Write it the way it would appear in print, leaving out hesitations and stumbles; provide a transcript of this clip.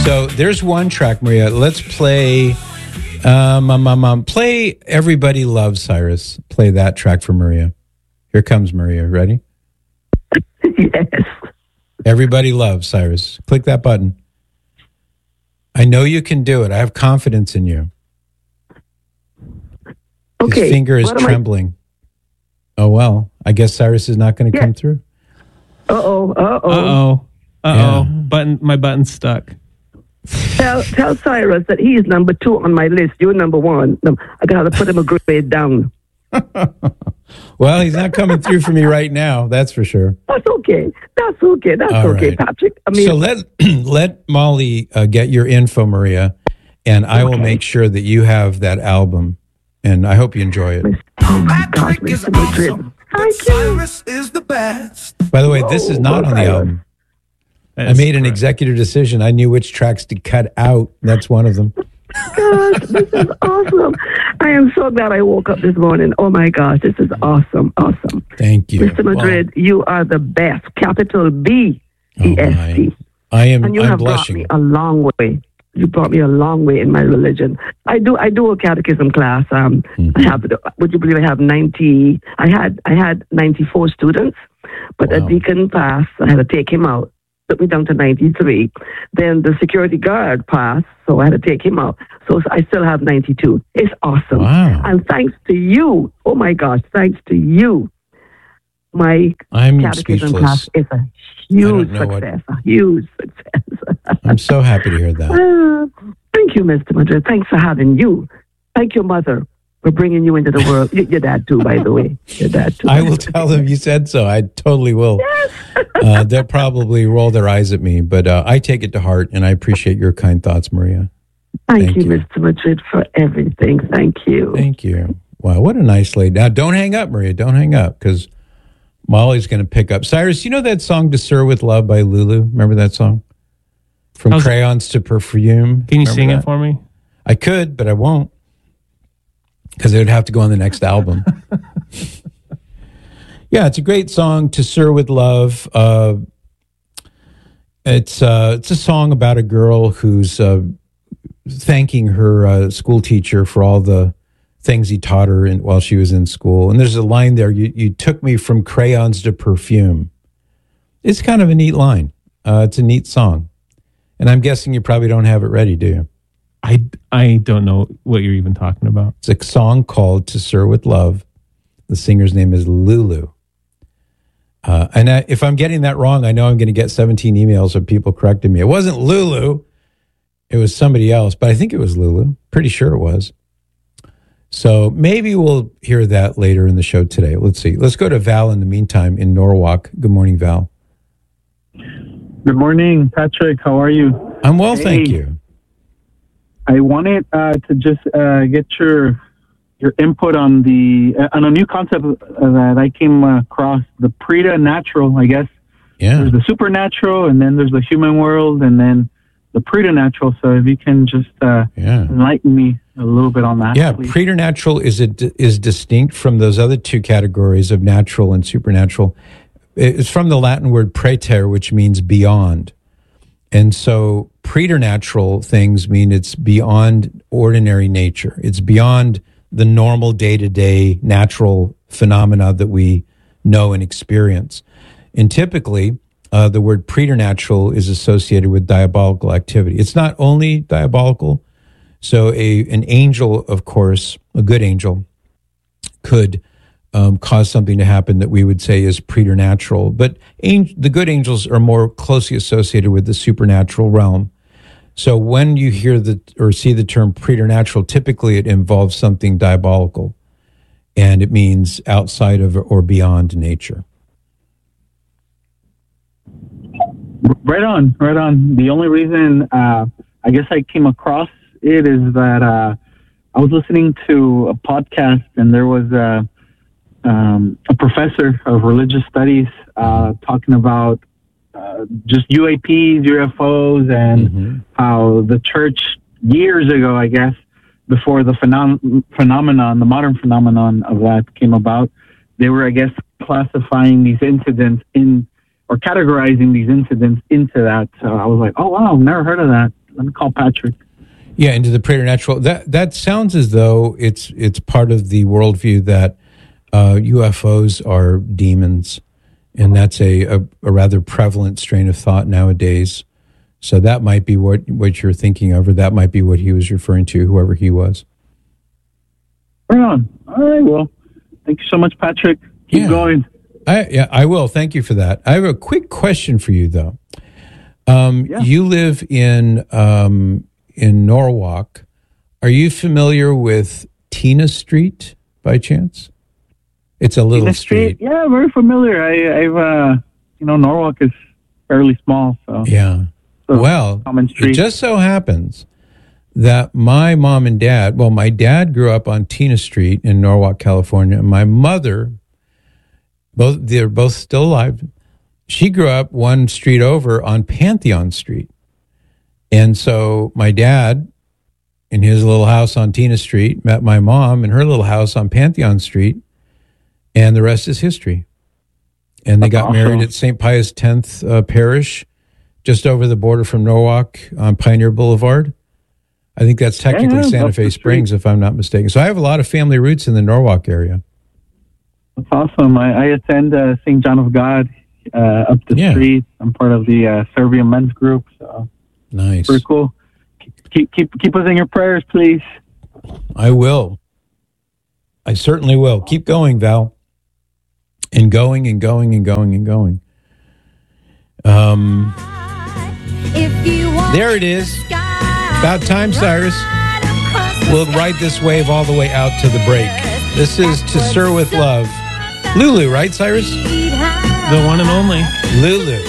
So there's one track, Maria. Let's play. Play "Everybody Loves Cyrus." Play that track for Maria. Here comes Maria. Ready? Yes. Everybody loves Cyrus. Click that button. I know you can do it. I have confidence in you. Okay. His finger is trembling. Oh, well. I guess Cyrus is not going to come through. Uh-oh. Yeah. My button's stuck. Tell Cyrus that he's number 2 on my list. You're number 1. I got to put him a grade down. Well, he's not coming through for me right now. That's for sure. That's okay. That's okay, right. Patrick. So let Molly get your info, Maria, and I will make sure that you have that album. And I hope you enjoy it. Oh my gosh, Mr. Madrid. Thank Cyrus is the best. By the way, this is not on the album. I made an executive decision. I knew which tracks to cut out. That's one of them. Gosh, this is awesome. I am so glad I woke up this morning. Oh my gosh, this is awesome. Thank you. Mr. Madrid, you are the best. Capital B E-S-T. I am. And you I'm have blushing. brought me a long way. You brought me a long way in my religion. I do a catechism class. I have, would you believe I have 90? I had 94 students, but a deacon passed. I had to take him out. Took me down to 93. Then the security guard passed, so I had to take him out. So I still have 92. It's awesome. Wow. And thanks to you, oh my gosh, thanks to you, my catechism class is a huge success. A huge success. I'm so happy to hear that. Thank you, Mr. Madrid. Thanks for having you. Thank your mother for bringing you into the world. Your dad, too, by the way. Your dad, too. I will tell them you said so. I totally will. Yes. They'll probably roll their eyes at me, but I take it to heart, and I appreciate your kind thoughts, Maria. Thank you, Mr. Madrid, for everything. Thank you. Thank you. Wow, what a nice lady. Now, don't hang up, Maria. Don't hang up, because Molly's going to pick up. Cyrus, you know that song, To Sir With Love by Lulu? Remember that song? From Crayons to Perfume. Can you sing it for me? I could, but I won't. Because it would have to go on the next album. Yeah, it's a great song, To Sir With Love. It's a song about a girl who's thanking her school teacher for all the things he taught her while she was in school. And there's a line there, you took me from crayons to perfume. It's kind of a neat line. It's a neat song. And I'm guessing you probably don't have it ready, do you? I don't know what you're even talking about. It's a song called To Sir With Love. The singer's name is Lulu. And if I'm getting that wrong, I know I'm going to get 17 emails of people correcting me. It wasn't Lulu. It was somebody else, but I think it was Lulu. Pretty sure it was. So maybe we'll hear that later in the show today. Let's see. Let's go to Val in the meantime in Norwalk. Good morning, Val. Good morning, Patrick. How are you? I'm well, thank you. I wanted to just get your input on a new concept that I came across, the preternatural, I guess. Yeah. There's the supernatural, and then there's the human world, and then the preternatural. So if you can just enlighten me a little bit on that. Yeah, please. preternatural is distinct from those other two categories of natural and supernatural. It's from the Latin word praeter, which means beyond. And so preternatural things mean it's beyond ordinary nature. It's beyond the normal day-to-day natural phenomena that we know and experience. And typically, the word preternatural is associated with diabolical activity. It's not only diabolical. So an angel, of course, a good angel, could cause something to happen that we would say is preternatural. But the good angels are more closely associated with the supernatural realm. So when you hear or see the term preternatural, typically it involves something diabolical, and it means outside of or beyond nature. Right on. The only reason I guess I came across it is that I was listening to a podcast, and there was a professor of religious studies talking about just UAPs, UFOs, and how the church years ago, I guess, before the phenomenon, the modern phenomenon of that came about, they were, I guess, classifying these incidents or categorizing these incidents into that. So I was like, oh, wow, I've never heard of that. Let me call Patrick. Yeah, into the preternatural. That sounds as though it's part of the worldview that UFOs are demons, and that's a rather prevalent strain of thought nowadays. So that might be what you're thinking of, or that might be what he was referring to, whoever he was. Right on. All right, well, thank you so much, Patrick. Keep going. I will. Thank you for that. I have a quick question for you, though. You live in Norwalk. Are you familiar with Tina Street by chance? It's a little street. Yeah, very familiar. I've Norwalk is fairly small, so yeah. So well, it just so happens that my mom and dad, my dad grew up on Tina Street in Norwalk, California, and my mother, they're both still alive. She grew up one street over on Pantheon Street. And so my dad, in his little house on Tina Street, met my mom in her little house on Pantheon Street, and the rest is history. And they got married at St. Pius X Parish, just over the border from Norwalk on Pioneer Boulevard. I think that's technically Santa Fe Springs, if I'm not mistaken. So I have a lot of family roots in the Norwalk area. That's awesome. I attend St. John of God up the street. I'm part of the Serbian men's group. So nice. Pretty cool. Keep us in your prayers, please. I will. I certainly will. Keep going, Val. And going and going and going and going. There it is. About time, Cyrus. We'll ride this wave all the way out to the break. This is To Sir With Love. Lulu, right, Cyrus? The one and only. Lulu.